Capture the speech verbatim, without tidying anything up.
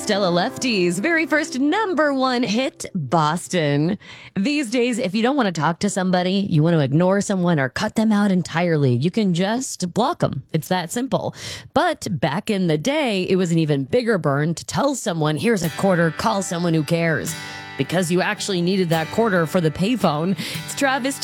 Stella Lefty's very first number one hit, Boston. These days, if you don't want to talk to somebody, you want to ignore someone or cut them out entirely, you can just block them. It's that simple. But back in the day, it was an even bigger burn to tell someone, here's a quarter, call someone who cares. Because you actually needed that quarter for the payphone. It's Travis